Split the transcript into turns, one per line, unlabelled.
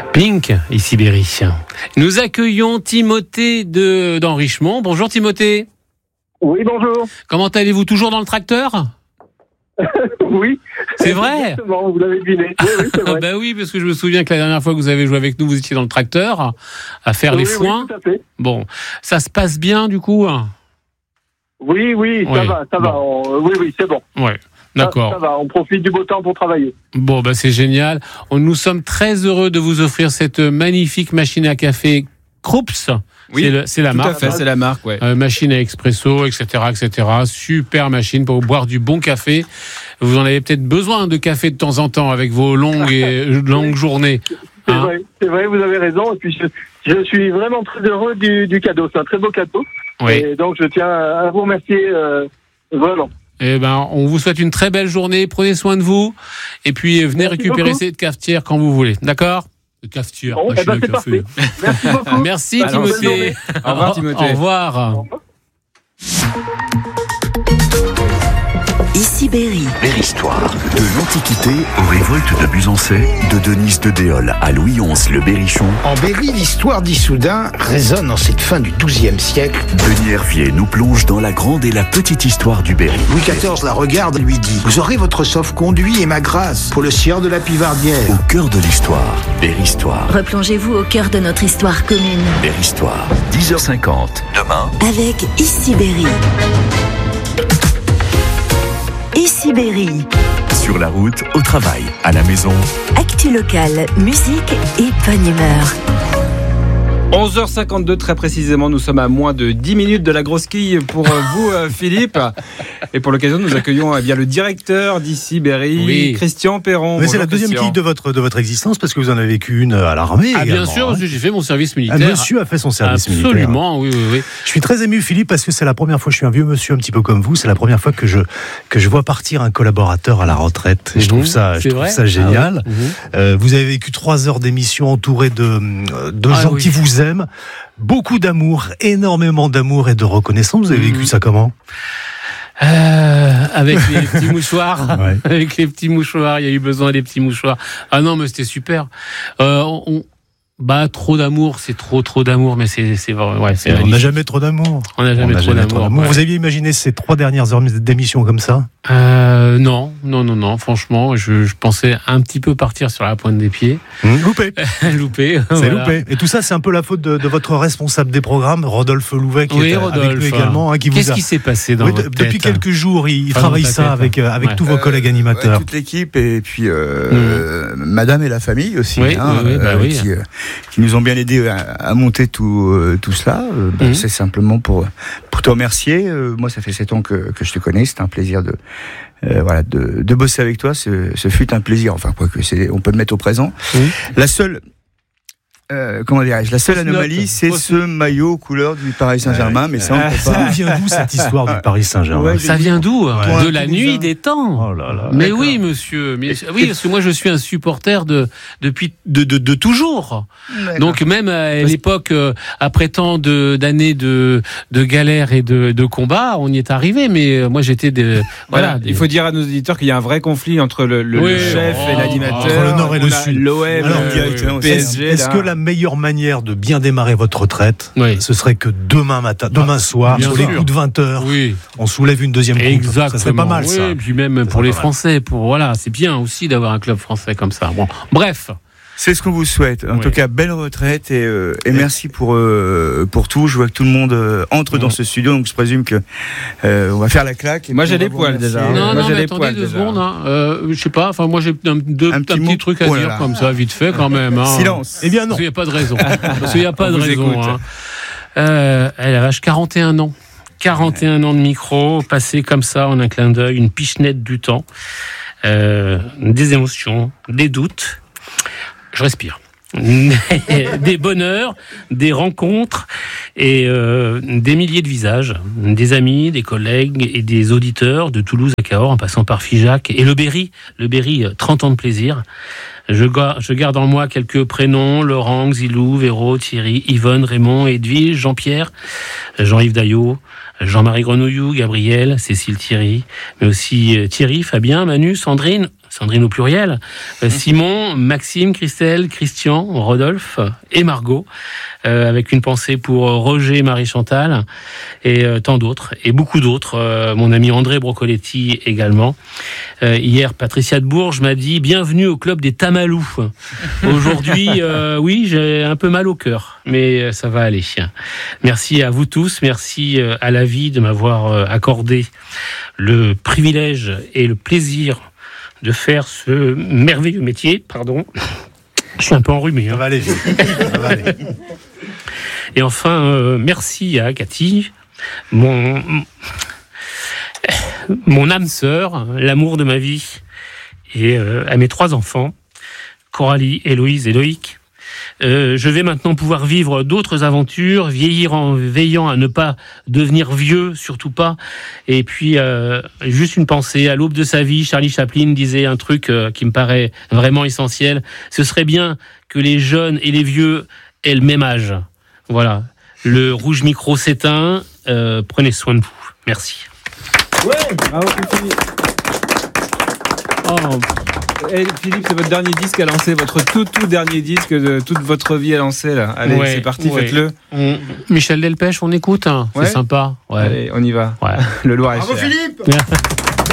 Pink et Sibérie. Nous accueillons Timothée d'Enrichemont. Bonjour Timothée.
Oui, bonjour.
Comment allez-vous? Toujours dans le tracteur?
Oui.
C'est vrai?
Exactement, vous l'avez deviné. Oui, c'est vrai.
Bah oui, parce que je me souviens que la dernière fois que vous avez joué avec nous, vous étiez dans le tracteur à faire les foins.
Oui, tout à fait.
Bon, ça se passe bien du coup?
Oui, ça va. Oui, c'est bon.
Ouais. D'accord.
Ça va, on profite du beau temps pour travailler.
Bon, bah c'est génial. Nous sommes très heureux de vous offrir cette magnifique machine à café Krups.
Oui,
c'est la marque.
Tout à fait, c'est la marque, ouais.
Machine à expresso, etc., etc. Super machine pour boire du bon café. Vous en avez peut-être besoin de café de temps en temps avec vos longues journées.
C'est vrai, vous avez raison. Et puis je suis vraiment très heureux du cadeau. C'est un très beau cadeau.
Oui.
Et donc je tiens à vous remercier vraiment.
Eh ben, on vous souhaite une très belle journée. Prenez soin de vous. Et puis, venez récupérer cette cafetière quand vous voulez. D'accord? Cafetière.
Bon, c'est parfait. Merci beaucoup.
Merci, Timothée.
Au revoir, Timothée.
Au revoir.
Ici Berry.
Berry-Histoire. De l'Antiquité aux révoltes de Buzancais, de Denise de Déol à Louis XI le Berrichon.
En Berry, l'histoire d'Issoudun résonne en cette fin du XIIe siècle.
Denis Hervier nous plonge dans la grande et la petite histoire du Berry.
Louis XIV la regarde et lui dit: vous aurez votre sauf-conduit et ma grâce pour le sieur de la Pivardière.
Au cœur de l'histoire, Berry-Histoire.
Replongez-vous au cœur de notre histoire commune.
Berry-Histoire, 10h50. Demain,
avec Ici Berry. Ici Berry.
sur la route, au travail, à la maison.
Actu locale, musique et bonne humeur.
11h52 très précisément, nous sommes à moins de 10 minutes de la grosse quille pour vous Philippe, et pour l'occasion nous accueillons bien le directeur d'Ici Berry,
oui.
Christian Perron.
Mais c'est la deuxième quille de votre existence, parce que vous en avez vécu une à l'armée.
Ah,
également,
bien sûr,
hein.
j'ai fait mon service militaire.
Monsieur a fait son service militaire.
Absolument, oui.
Je suis très ému, Philippe, parce que c'est la première fois, je suis un vieux monsieur un petit peu comme vous, c'est la première fois que je vois partir un collaborateur à la retraite. Et je trouve ça génial.
Ah ouais.
Vous avez vécu 3 heures d'émission entouré de gens qui vous aiment. Beaucoup d'amour, énormément d'amour et de reconnaissance. Vous avez vécu ça comment ?
Avec les petits mouchoirs.
Ouais.
Avec les petits mouchoirs, il y a eu besoin des petits mouchoirs. Ah non, mais c'était super. Trop d'amour, c'est trop d'amour, mais c'est vrai. Ouais,
On n'a jamais trop d'amour.
On n'a jamais trop d'amour. Ouais.
Vous aviez imaginé ces 3 dernières heures d'émission comme ça ?
Non. Franchement, je pensais un petit peu partir sur la pointe des pieds.
Loupé.
Loupé.
C'est
Voilà.
loupé. Et tout ça, c'est un peu la faute de votre responsable des programmes, Rodolphe Louvet, qui est avec nous également.
Qu'est-ce qui s'est passé dans votre tête?
Depuis quelques jours, il travaille ça avec tous vos collègues animateurs.
Toute l'équipe et puis madame et la famille aussi, qui nous ont bien aidés à monter tout cela. C'est simplement pour te remercier. Moi, ça fait 7 ans que je te connais. C'est un plaisir de bosser avec toi. Ce fut un plaisir. Enfin, on peut le mettre au présent. La seule anomalie, c'est ce maillot couleur du Paris Saint-Germain, mais ça, on peut pas.
Ça vient d'où cette histoire du Paris Saint-Germain?
Ça vient d'où?
Ouais.
De la nuit des temps.
Oh là là.
Mais oui, monsieur. Oui, parce que moi, je suis un supporter depuis toujours. Donc, même à l'époque, après tant d'années de galères et de combats, on y est arrivé. Mais moi, j'étais
Il faut dire à nos auditeurs qu'il y a un vrai conflit entre le chef et l'animateur.
Entre le Nord et le Sud.
L'OM,
Alors,
PSG.
Est-ce que la meilleure manière de bien démarrer votre retraite,
Oui.
ce serait que demain soir,
bien
sur les
sûr.
coups de 20h,
Oui.
on soulève une deuxième coupe?
Exactement.
Ça serait pas mal, ça.
Oui, et puis même pour les Français, c'est bien aussi d'avoir un club français comme ça. Bon, bref.
C'est ce qu'on vous souhaite. En tout cas, belle retraite et merci pour tout. Je vois que tout le monde entre dans ce studio, donc je présume que on va faire la claque.
Moi, j'ai des poils déjà.
Non, mais attendez 2 secondes. Je sais pas. Enfin, moi, j'ai un petit truc à dire comme ça, vite fait, quand même.
Silence.
Eh bien non.
Il n'y a pas de raison. Parce qu'il n'y a pas de
vous
raison.
écoute.
Elle a 41 ans. 41 ans de micro, passé comme ça en un clin d'œil, une pichenette du temps, des émotions, des doutes. Je respire. Des bonheurs, des rencontres et des milliers de visages, des amis, des collègues et des auditeurs de Toulouse à Cahors en passant par Figeac et le Berry, 30 ans de plaisir. Je garde en moi quelques prénoms: Laurent, Xilou, Véro, Thierry, Yvonne, Raymond, Edwige, Jean-Pierre, Jean-Yves Daillot, Jean-Marie Grenouillou, Gabriel, Cécile Thierry, mais aussi Thierry, Fabien, Manu, Sandrine, Sandrine au pluriel, Simon, Maxime, Christelle, Christian, Rodolphe et Margot, avec une pensée pour Roger, Marie-Chantal et tant d'autres, et beaucoup d'autres. Mon ami André Brocoletti également. Hier, Patricia de Bourges m'a dit « Bienvenue au club des Tamalous ». Aujourd'hui, oui, j'ai un peu mal au cœur, mais ça va aller. Merci à vous tous, merci à la vie de m'avoir accordé le privilège et le plaisir de faire ce merveilleux métier. Pardon, je suis un peu enrhumé.
Ça va aller vite. Ça va aller.
Et enfin, merci à Cathy, mon âme sœur, l'amour de ma vie, et à mes 3 enfants, Coralie, Héloïse et Loïc. Je vais maintenant pouvoir vivre d'autres aventures, vieillir en veillant à ne pas devenir vieux, surtout pas. Et puis, juste une pensée, à l'aube de sa vie, Charlie Chaplin disait un truc qui me paraît vraiment essentiel. Ce serait bien que les jeunes et les vieux aient le même âge. Voilà. Le rouge micro s'éteint. Prenez soin de vous. Merci.
Ouais, bravo Philippe. Philippe, c'est votre dernier disque à lancer, votre tout dernier disque de toute votre vie à lancer là. Allez, c'est parti, faites-le.
Michel Delpech, on écoute, hein.
Ouais.
C'est sympa. Ouais.
Allez, on y va.
Ouais.
Le Loir est
Bravo
cher.
Philippe.